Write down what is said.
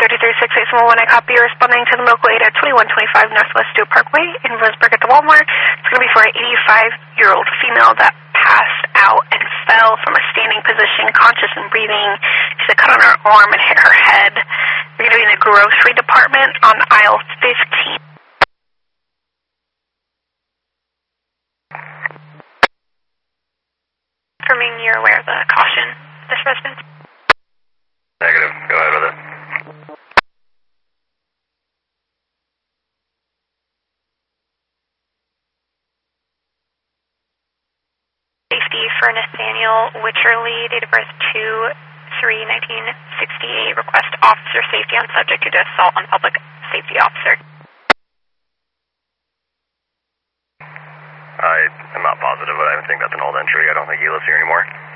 536-871, I copy. You're responding to the Milk Aid at 2125 Northwest Stewart Parkway in Roseburg at the Walmart. It's going to be for an 85-year-old female that passed out and fell from a standing position, conscious and breathing. She's a cut on her arm and hit her head. We're going to be in the grocery department on aisle 15. Confirming you're aware of the caution, this resident. Negative. Go ahead with it. Safety for Nathaniel Witcherly, date of birth 2/3/1968. Request officer safety on subject due to assault on public safety officer. I am not positive, but I think that's an old entry. I don't think he lives here anymore.